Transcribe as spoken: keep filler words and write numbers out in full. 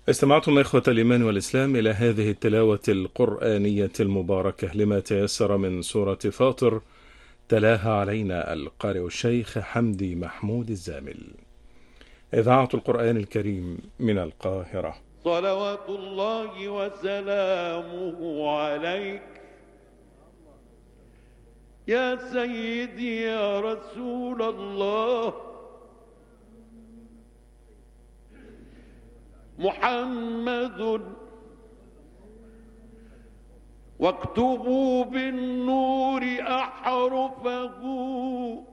استمعتم إخوة الإيمان والإسلام إلى هذه التلاوة القرآنية المباركة لما تيسر من سورة فاطر، تلاها علينا القارئ الشيخ حمدي محمود الزامل. إذاعة القرآن الكريم من القاهرة. صلوات الله وسلامه عليك يا سيدي يا رسول الله محمد، واكتبوا بالنور أحرفه